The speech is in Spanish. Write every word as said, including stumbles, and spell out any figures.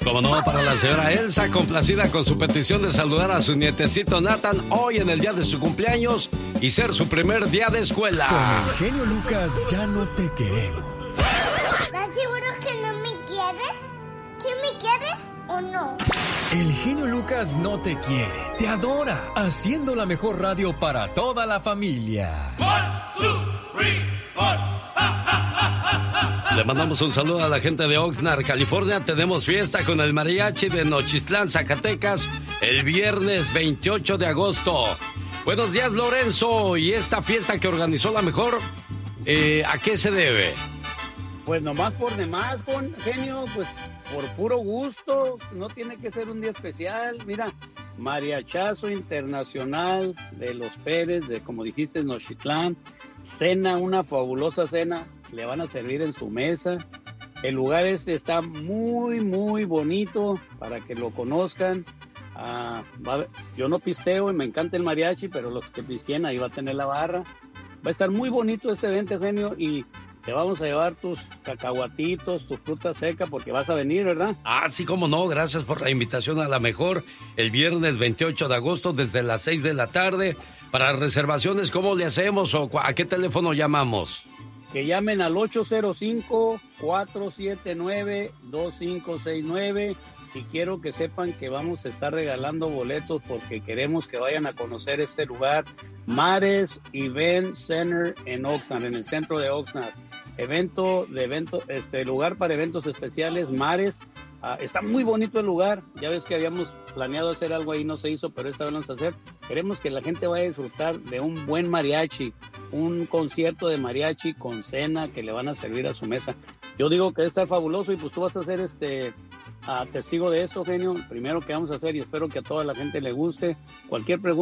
Como no, para la señora Elsa, complacida con su petición de saludar a su nietecito Nathan hoy en el día de su cumpleaños y ser su primer día de escuela. Con el genio Lucas ya no te queremos. ¿Estás seguro que no me quieres? ¿Sí me quieres o no? El genio Lucas no te quiere, te adora, haciendo la mejor radio para toda la familia. One, two, three, four. Le mandamos un saludo a la gente de Oxnard, California. Tenemos fiesta con el mariachi de Nochistlán, Zacatecas, el viernes veintiocho de agosto. Buenos días, Lorenzo. ¿Y esta fiesta que organizó la mejor, eh, a qué se debe? Pues nomás por demás, con genio, pues por puro gusto. No tiene que ser un día especial. Mira, mariachazo internacional de Los Pérez, de como dijiste, Nochitlán. Cena, una fabulosa cena. Le van a servir en su mesa. El lugar este está muy, muy bonito para que lo conozcan. Ah, va, yo no pisteo y me encanta el mariachi, pero los que pisteen ahí va a tener la barra. Va a estar muy bonito este evento, genio, y te vamos a llevar tus cacahuatitos, tu fruta seca, porque vas a venir, ¿verdad? Ah, sí, cómo no. Gracias por la invitación a la mejor. El viernes veintiocho de agosto desde las seis de la tarde. Para reservaciones, ¿cómo le hacemos o a qué teléfono llamamos? Que llamen al ocho cero cinco, cuatro siete nueve, dos cinco seis nueve y quiero que sepan que vamos a estar regalando boletos porque queremos que vayan a conocer este lugar, Mares Event Center en Oxnard, en el centro de Oxnard. Evento de evento, este lugar para eventos especiales, Mares. Uh, está muy bonito el lugar. Ya ves que habíamos planeado hacer algo ahí, no se hizo, pero esta vez lo vamos a hacer. Queremos que la gente vaya a disfrutar de un buen mariachi, un concierto de mariachi con cena que le van a servir a su mesa. Yo digo que está fabuloso y pues tú vas a ser este uh, testigo de esto, genio. Primero que vamos a hacer y espero que a toda la gente le guste. Cualquier pregunta